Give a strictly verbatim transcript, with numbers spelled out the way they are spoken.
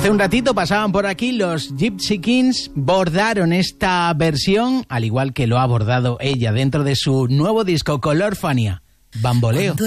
Hace un ratito pasaban por aquí los Gypsy Kings, bordaron esta versión, al igual que lo ha abordado ella dentro de su nuevo disco Colorfania, Bamboleo.